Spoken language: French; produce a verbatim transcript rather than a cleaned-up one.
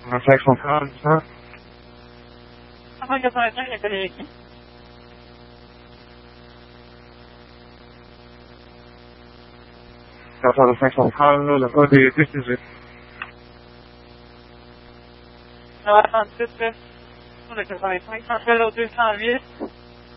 vingt-cinq centrales, ça. cinq quatre-vingt-cinq, il y a pas d'électrique. quatre-vingt-cinq centrales, la code est T C G. Ça va, un peu de on a quatre-vingt-cinq, centrale au deux cent huit.